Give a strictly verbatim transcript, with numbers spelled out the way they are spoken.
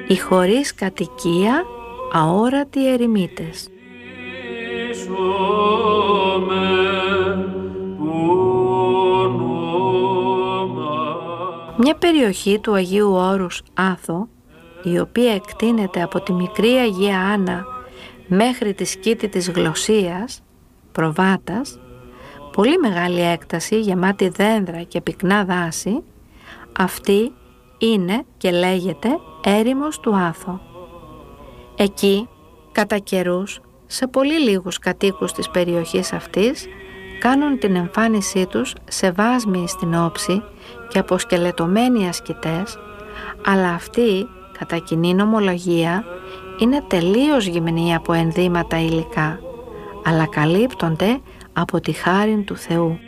οι χωρίς κατοικία αόρατοι ερημίτες. Μια περιοχή του Αγίου Όρους Άθο, η οποία εκτείνεται από τη μικρή Αγία Άννα μέχρι τη σκήτη της Γλωσσίας, Προβάτας, πολύ μεγάλη έκταση γεμάτη δένδρα και πυκνά δάση, αυτή είναι και λέγεται έρημος του Άθο. Εκεί, κατά καιρούς, σε πολύ λίγους κατοίκους της περιοχής αυτής, κάνουν την εμφάνισή τους σε βάσμιοι στην όψη και αποσκελετωμένοι ασκητές, αλλά αυτοί, κατά κοινή νομολογία, είναι τελείως γυμνοί από ενδύματα υλικά, αλλά καλύπτονται από τη χάριν του Θεού.